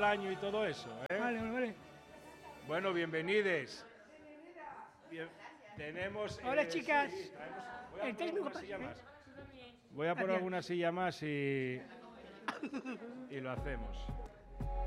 al año y todo eso, ¿eh? Vale. Bueno, bienvenides. Tenemos... Hola, chicas. Sí, voy a El poner técnico alguna silla ¿eh? más. Voy a poner Gracias. alguna silla más y lo hacemos.